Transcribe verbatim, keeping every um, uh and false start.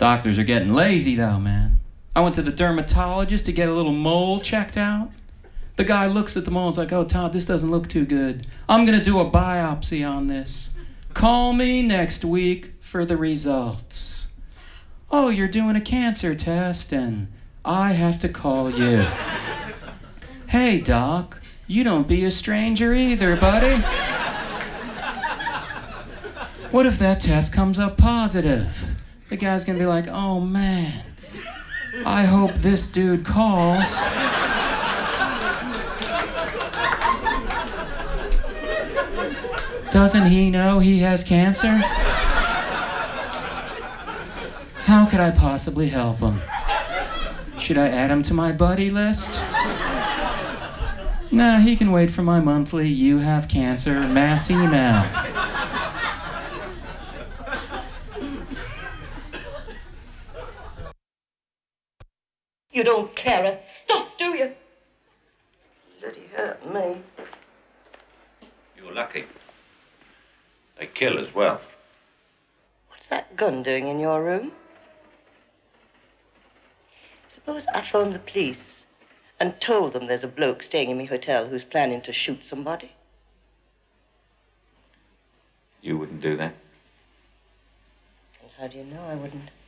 Doctors are getting lazy, though, man. I went to the dermatologist to get a little mole checked out. The guy looks at the mole and is like, oh, Todd, this doesn't look too good. I'm going to do a biopsy on this. Call me next week for the results. Oh, you're doing a cancer test, and I have to call you. Hey, Doc, you don't be a stranger either, buddy. What if that test comes up positive? The guy's gonna be like, oh man, I hope this dude calls. Doesn't he know he has cancer? How could I possibly help him? Should I add him to my buddy list? Nah, he can wait for my monthly "you have cancer" mass email. You don't care a stuff, do you? Bloody hurt me. You're lucky. They kill as well. What's that gun doing in your room? Suppose I phone the police and told them there's a bloke staying in my hotel who's planning to shoot somebody. You wouldn't do that? And how do you know I wouldn't?